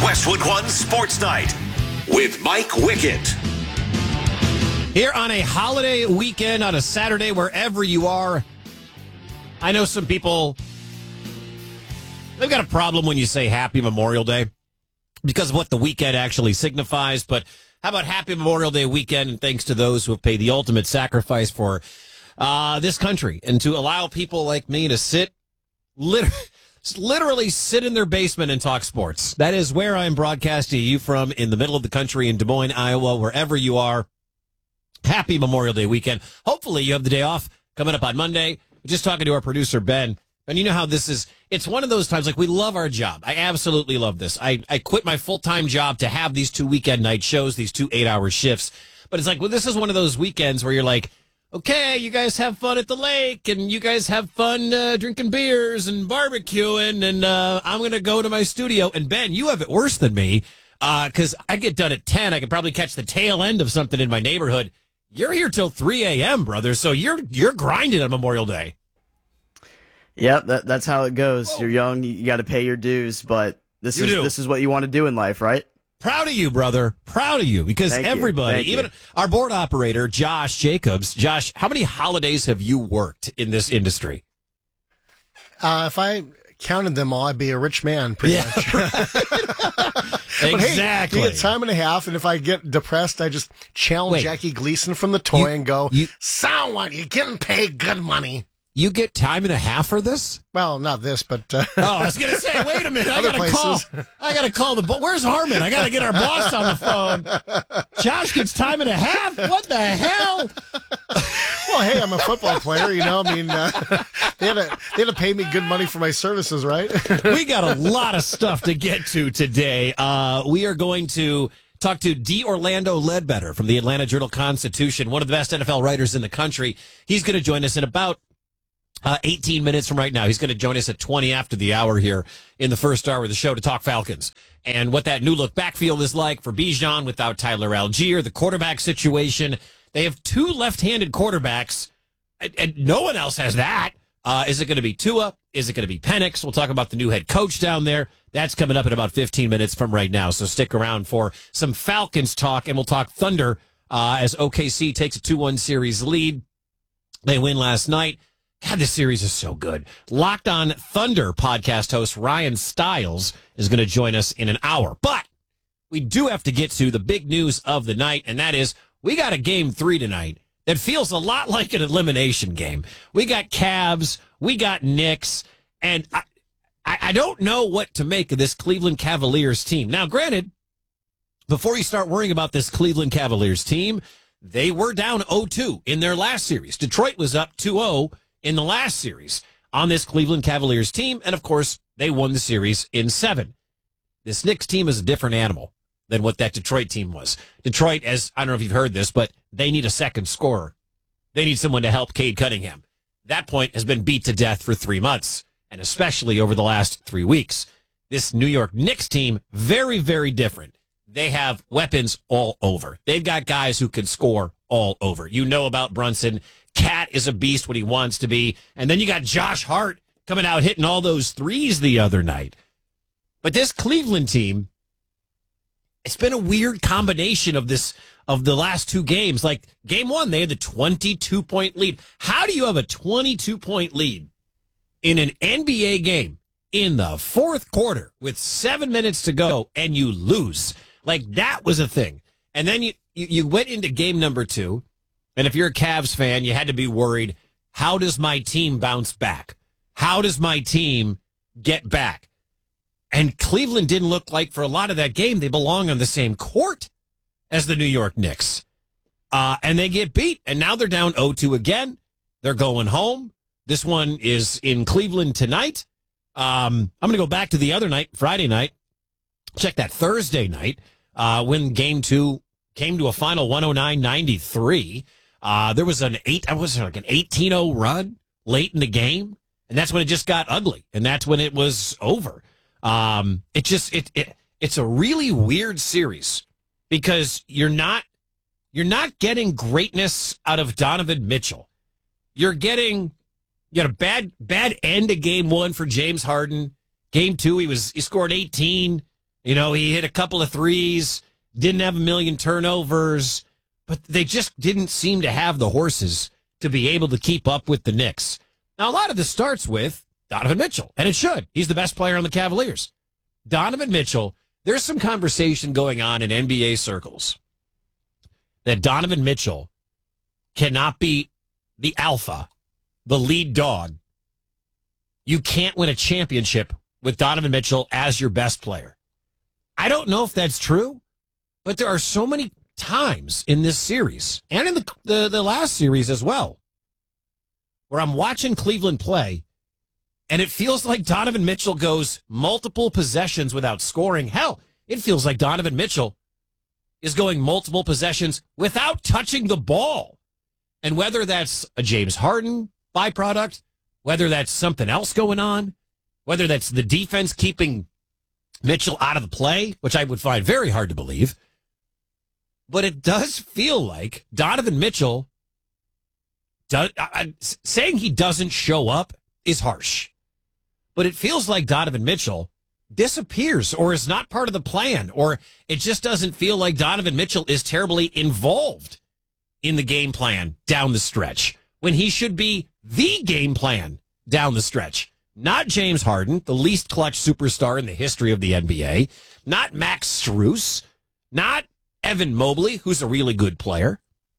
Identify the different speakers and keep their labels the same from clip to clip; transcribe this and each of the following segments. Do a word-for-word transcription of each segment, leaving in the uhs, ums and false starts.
Speaker 1: Westwood One Sports Night with Mike Wickett.
Speaker 2: Here on a holiday weekend, on a Saturday, wherever you are, I know some people, they've got a problem when you say Happy Memorial Day because of what the weekend actually signifies. But how about Happy Memorial Day weekend, and thanks to those who have paid the ultimate sacrifice for uh, this country and to allow people like me to sit, literally, literally sit in their basement and talk sports. That is where I'm broadcasting you from, in the middle of the country in Des Moines, Iowa, wherever you are. Happy Memorial Day weekend. Hopefully you have the day off coming up on Monday. We're just talking to our producer, Ben. And you know how this is. It's one of those times, like, we love our job. I absolutely love this. I, I quit my full-time job to have these two weekend night shows, these two eight-hour shifts. But it's like, well, this is one of those weekends where you're like, okay, you guys have fun at the lake, and you guys have fun uh, drinking beers and barbecuing, and uh, I'm going to go to my studio. And, Ben, you have it worse than me, because uh, I get done at ten. I could probably catch the tail end of something in my neighborhood. You're here till three a.m., brother, so you're you're grinding on Memorial Day.
Speaker 3: Yeah, that, that's how it goes. You're young, you, you got to pay your dues, but this
Speaker 2: You
Speaker 3: is
Speaker 2: do.
Speaker 3: this is what you want to do in life, right?
Speaker 2: Proud of you, brother. Proud of you, because
Speaker 3: Thank you.
Speaker 2: everybody,
Speaker 3: Thank
Speaker 2: even
Speaker 3: you.
Speaker 2: our board operator, Josh Jacobs. Josh, how many holidays have you worked in this industry?
Speaker 4: Uh, if I counted them all, I'd be a rich man, pretty
Speaker 2: Yeah.
Speaker 4: much. But
Speaker 2: Exactly.
Speaker 4: hey, you get time and a half, and if I get depressed, I just challenge
Speaker 2: Wait.
Speaker 4: Jackie Gleason from the toy
Speaker 2: You-
Speaker 4: and go,
Speaker 2: you-
Speaker 4: someone, you're getting paid good money.
Speaker 2: You get time and a half for this?
Speaker 4: Well, not this, but... Uh,
Speaker 2: Oh, I was going to say, wait a minute. I
Speaker 4: Other
Speaker 2: got to call.
Speaker 4: places.
Speaker 2: I got to call the... bo- Where's Harmon? I got to get our boss on the phone. Josh gets time and a half? What the hell?
Speaker 4: well, hey, I'm a football player, you know, I mean, uh, they, had to, they had to pay me good money for my services, right?
Speaker 2: We got a lot of stuff to get to today. Uh, we are going to talk to D. Orlando Ledbetter from the Atlanta Journal-Constitution, one of the best N F L writers in the country. He's going to join us in about uh, eighteen minutes from right now. He's going to join us at twenty after the hour here in the first hour of the show to talk Falcons and what that new look backfield is like for Bijan without Tyler Algier, the quarterback situation. They have two left-handed quarterbacks, and, and no one else has that. Uh, is it going to be Tua? Is it going to be Penix? We'll talk about the new head coach down there. That's coming up in about fifteen minutes from right now. So stick around for some Falcons talk, and we'll talk Thunder uh, as O K C takes a two one series lead. They win last night. God, this series is so good. Locked On Thunder podcast host Ryan Stiles is going to join us in an hour. But we do have to get to the big news of the night, and that is we got a game three tonight that feels a lot like an elimination game. We got Cavs, we got Knicks, and I, I, I don't know what to make of this Cleveland Cavaliers team. Now, granted, before you start worrying about this Cleveland Cavaliers team, they were down oh two in their last series. Detroit was up two oh in the last series on this Cleveland Cavaliers team, and of course, they won the series in seven. This Knicks team is a different animal than what that Detroit team was. Detroit, as I don't know if you've heard this, but they need a second scorer. They need someone to help Cade Cunningham. That point has been beat to death for three months, and especially over the last three weeks. This New York Knicks team, very, very different. They have weapons all over. They've got guys who can score all over. You know about Brunson. Cat is a beast when he wants to be. And then you got Josh Hart coming out hitting all those threes the other night. But this Cleveland team, it's been a weird combination of this, of the last two games. Like game one, they had the twenty-two point lead. How do you have a twenty-two point lead in an N B A game in the fourth quarter with seven minutes to go and you lose? Like that was a thing. And then you, you, you went into game number two. And if you're a Cavs fan, you had to be worried, how does my team bounce back? How does my team get back? And Cleveland didn't look like, for a lot of that game, they belong on the same court as the New York Knicks. Uh, and they get beat. And now they're down oh two again. They're going home. This one is in Cleveland tonight. Um, I'm going to go back to the other night, Friday night. Check that Thursday night, uh, when game two came to a final one oh nine ninety-three. Uh, there was an eight, I was like an eighteen oh run late in the game. And that's when it just got ugly. And that's when it was over. Um, it just, it, it, it's a really weird series because you're not, you're not getting greatness out of Donovan Mitchell. You're getting, you got a bad, bad end of game one for James Harden. Game two, he was, he scored eighteen. You know, he hit a couple of threes, didn't have a million turnovers, but they just didn't seem to have the horses to be able to keep up with the Knicks. Now, a lot of this starts with Donovan Mitchell, and it should. He's the best player on the Cavaliers. Donovan Mitchell, there's some conversation going on in N B A circles that Donovan Mitchell cannot be the alpha, the lead dog. You can't win a championship with Donovan Mitchell as your best player. I don't know if that's true, but there are so many times in this series and in the, the, the last series as well where I'm watching Cleveland play and it feels like Donovan Mitchell goes multiple possessions without scoring. Hell, it feels like Donovan Mitchell is going multiple possessions without touching the ball. And whether that's a James Harden byproduct, whether that's something else going on, whether that's the defense keeping Mitchell out of the play, which I would find very hard to believe, but it does feel like Donovan Mitchell, does, I, saying he doesn't show up is harsh, but it feels like Donovan Mitchell disappears or is not part of the plan, or it just doesn't feel like Donovan Mitchell is terribly involved in the game plan down the stretch when he should be the game plan down the stretch. Not James Harden, the least clutch superstar in the history of the N B A. Not Max Strus. Not Evan Mobley, who's a really good player.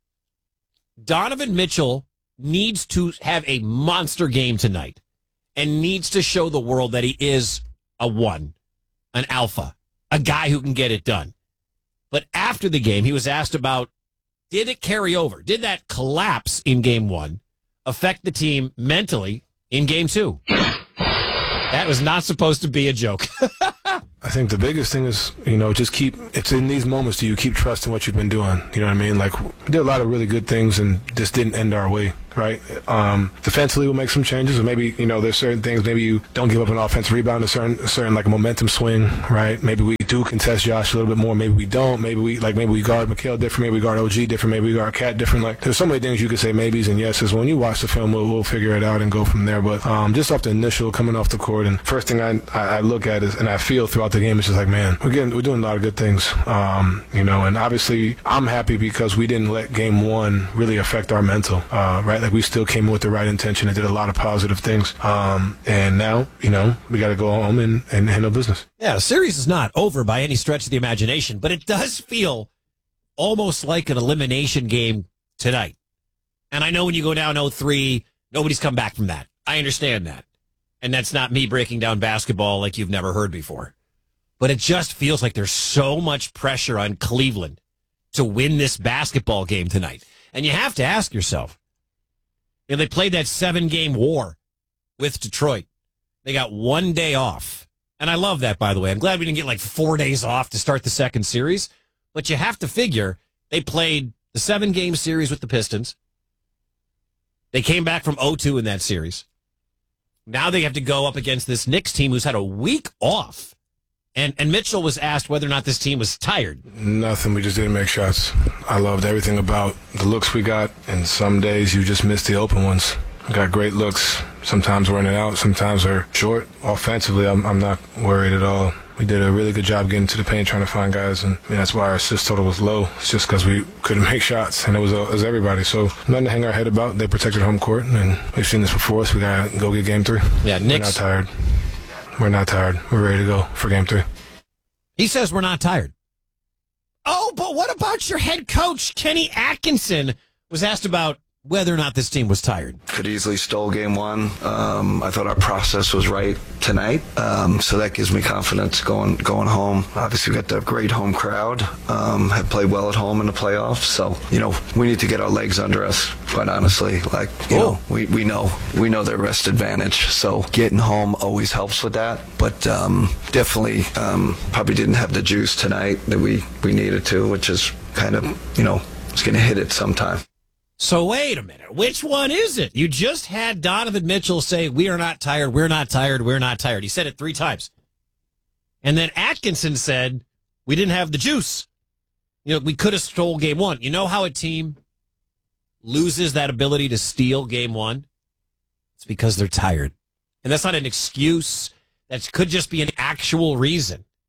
Speaker 2: Donovan Mitchell needs to have a monster game tonight and needs to show the world that he is a one, an alpha, a guy who can get it done. But after the game, he was asked about, did it carry over? Did that collapse in game one affect the team mentally in game two? That was not supposed to be a joke.
Speaker 5: I think the biggest thing is, you know, just keep, it's in these moments do you keep trusting what you've been doing. You know what I mean? Like, we did a lot of really good things and this didn't end our way, right? Um, defensively, we'll make some changes, or maybe, you know, there's certain things, maybe you don't give up an offensive rebound, a certain, a certain like a momentum swing, right? Maybe we do contest Josh a little bit more, maybe we don't, maybe we, like, maybe we guard Mikal different, maybe we guard O G different, maybe we guard Cat different. Like, there's so many things you could say maybes and yeses. When you watch the film, we'll, we'll figure it out and go from there. But um, just off the initial, coming off the court, and first thing I, I, I look at is, and I feel throughout the game, is just like, man, we're getting, we're doing a lot of good things, um, you know, and obviously I'm happy because we didn't let game one really affect our mental, uh, right? Like, we still came in with the right intention and did a lot of positive things. Um, and now, you know, we got to go home and, and handle business.
Speaker 2: Yeah, the series is not over by any stretch of the imagination, but it does feel almost like an elimination game tonight. And I know when you go down oh three, nobody's come back from that. I understand that. And that's not me breaking down basketball like you've never heard before. But it just feels like there's so much pressure on Cleveland to win this basketball game tonight. And you have to ask yourself, you know, they played that seven-game war with Detroit. They got one day off. And I love that, by the way. I'm glad we didn't get like four days off to start the second series. But you have to figure they played the seven-game series with the Pistons. They came back from oh two in that series. Now they have to go up against this Knicks team who's had a week off. And and Mitchell was asked whether or not this team was tired.
Speaker 5: Nothing. We just didn't make shots. I loved everything about the looks we got. And some days you just miss the open ones. We got great looks. Sometimes we're in and out. Sometimes they're short. Offensively, I'm, I'm not worried at all. We did a really good job getting to the paint, trying to find guys. And I mean, that's why our assist total was low. It's just because we couldn't make shots. And it was, uh, it was everybody. So nothing to hang our head about. They protected home court. And we've seen this before, so we got to go get game three.
Speaker 2: Yeah, Knicks.
Speaker 5: We're not tired. We're not tired. We're ready to go for game three.
Speaker 2: He says we're not tired. Oh, but what about your head coach, Kenny Atkinson, was asked about whether or not this team was tired.
Speaker 6: Could easily stole game one. Um, I thought our process was right tonight, um, so that gives me confidence going going home. Obviously, we got the great home crowd, um, have played well at home in the playoffs, so, you know, we need to get our legs under us, quite honestly. Like, you know, we, we know we know their rest advantage, so getting home always helps with that, but um, definitely um, probably didn't have the juice tonight that we, we needed to, which is kind of, you know, it's going to hit it sometime.
Speaker 2: So wait a minute. Which one is it? You just had Donovan Mitchell say, we are not tired, we're not tired, we're not tired. He said it three times. And then Atkinson said, we didn't have the juice. You know, we could have stole game one. You know how a team loses that ability to steal game one? It's because they're tired. And that's not an excuse. That could just be an actual reason.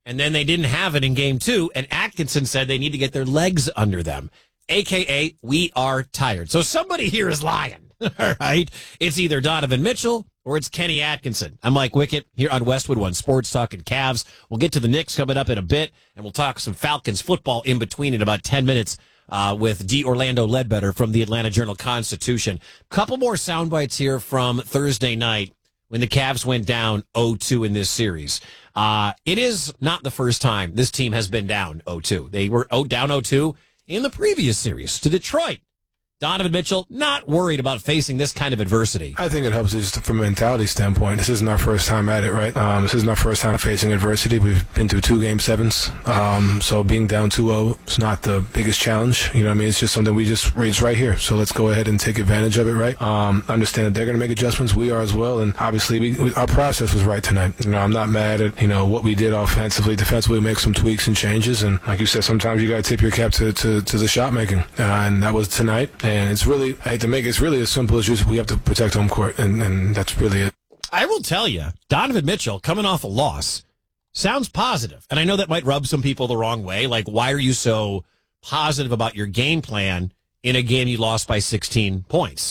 Speaker 2: And then they didn't have it in game two, and Atkinson said they need to get their legs under them, a k a we are tired. So somebody here is lying, all right? It's either Donovan Mitchell or it's Kenny Atkinson. I'm Mike Wickett here on Westwood One Sports, talking Cavs. We'll get to the Knicks coming up in a bit, and we'll talk some Falcons football in between in about ten minutes uh, with D. Orlando Ledbetter from the Atlanta Journal-Constitution. Couple more sound bites here from Thursday night when the Cavs went down oh two in this series. Uh, it is not the first time this team has been down oh two. They were oh, down oh two in the previous series to Detroit. Donovan Mitchell not worried about facing this kind of adversity.
Speaker 5: I think it helps just from a mentality standpoint. This isn't our first time at it, right? Um, this isn't our first time facing adversity. We've been through two game sevens. Um, so being down two oh is not the biggest challenge. You know what I mean? It's just something we just raised right here. So let's go ahead and take advantage of it, right? Um, understand that they're going to make adjustments. We are as well. And obviously we, we, our process was right tonight. You know, I'm not mad at, you know, what we did offensively. Defensively, we make some tweaks and changes. And like you said, sometimes you got to tip your cap to, to, to the shot making. Uh, and that was tonight. And it's really, I hate to make it, it's really as simple as just we have to protect home court, and, and that's really it.
Speaker 2: I will tell you, Donovan Mitchell, coming off a loss, sounds positive. And I know that might rub some people the wrong way. Like, why are you so positive about your game plan in a game you lost by sixteen points?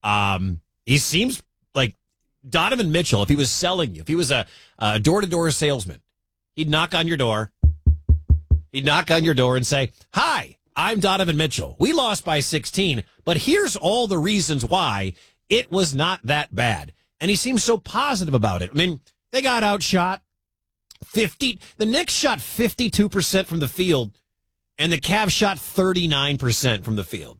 Speaker 2: Um, he seems like Donovan Mitchell, if he was selling you, if he was a, a door-to-door salesman, he'd knock on your door. He'd knock on your door and say, hi, I'm Donovan Mitchell. We lost by sixteen, but here's all the reasons why it was not that bad. And he seems so positive about it. I mean, they got outshot fifty. The Knicks shot fifty-two percent from the field, and the Cavs shot thirty-nine percent from the field.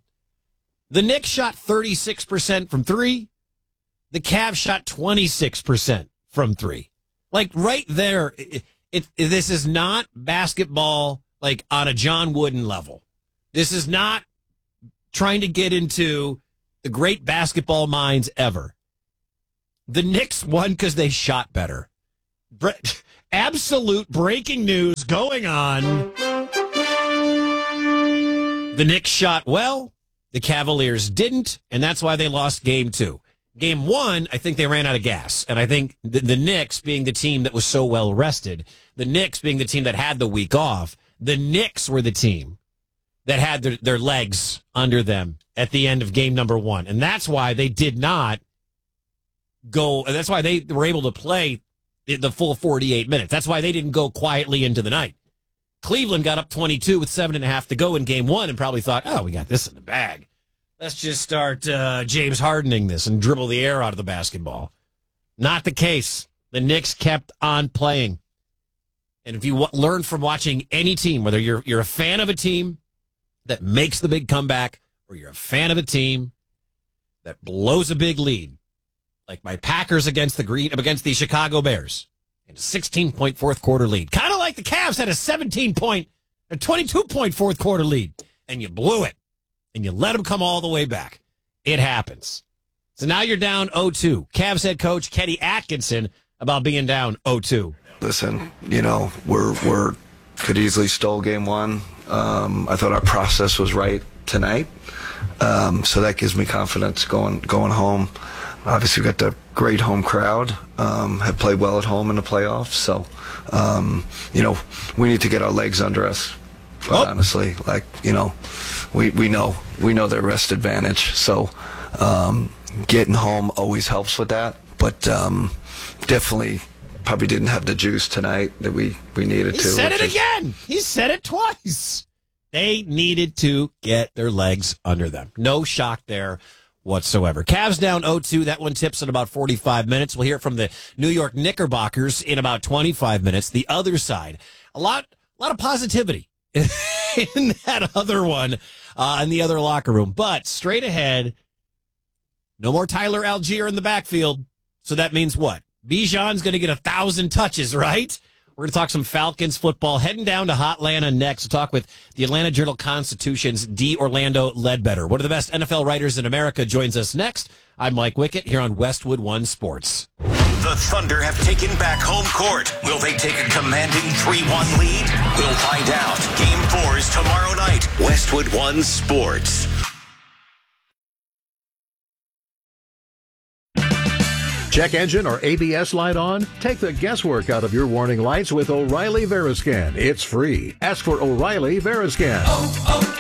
Speaker 2: The Knicks shot thirty-six percent from three. The Cavs shot twenty-six percent from three. Like right there, it, it, this is not basketball like on a John Wooden level. This is not trying to get into the great basketball minds ever. The Knicks won because they shot better. Bre- absolute breaking news going on. The Knicks shot well. The Cavaliers didn't, and that's why they lost game two. Game one, I think they ran out of gas. And I think the, the Knicks, being the team that was so well rested, the Knicks being the team that had the week off, the Knicks were the team that had their, their legs under them at the end of game number one. And that's why they did not go, and that's why they were able to play the full forty-eight minutes. That's why they didn't go quietly into the night. Cleveland got up twenty-two with seven and a half to go in game one and probably thought, oh, we got this in the bag. Let's just start uh, James Hardening this and dribble the air out of the basketball. Not the case. The Knicks kept on playing. And if you w- learn from watching any team, whether you're you're a fan of a team that makes the big comeback, or you're a fan of a team that blows a big lead, like my Packers against the Green against the Chicago Bears, in a sixteen point fourth quarter lead, kind of like the Cavs had a seventeen point, a twenty-two point fourth quarter lead, and you blew it, and you let them come all the way back. It happens. So now you're down oh two. Cavs head coach Kenny Atkinson about being down oh two.
Speaker 6: Listen, you know, we're we're could easily stole game one. Um, I thought our process was right tonight, um, so that gives me confidence going going home. Obviously, we got the great home crowd. Um, have played well at home in the playoffs, so um, you know we need to get our legs under us. But oh. honestly, like you know, we we know we know their rest advantage. So um, getting home always helps with that, but um, definitely. Probably didn't have the juice tonight that we, we needed
Speaker 2: he
Speaker 6: to.
Speaker 2: He said it
Speaker 6: is...
Speaker 2: again. He said it twice. They needed to get their legs under them. No shock there whatsoever. Cavs down oh two. That one tips in about forty-five minutes. We'll hear from the New York Knickerbockers in about twenty-five minutes. The other side, a lot, a lot of positivity in that other one, uh, in the other locker room. But straight ahead, no more Tyler Algier in the backfield. So that means what? Bijan's going to get a thousand touches, right? We're going to talk some Falcons football. Heading down to Hotlanta next. We'll talk with the Atlanta Journal-Constitution's D. Orlando Ledbetter. One of the best N F L writers in America joins us next. I'm Mike Wickett here on Westwood One Sports.
Speaker 1: The Thunder have taken back home court. Will they take a commanding three one lead? We'll find out. Game four is tomorrow night. Westwood One Sports.
Speaker 7: Check engine or A B S light on? Take the guesswork out of your warning lights with O'Reilly Veriscan. It's free. Ask for O'Reilly Veriscan.
Speaker 8: Oh, oh,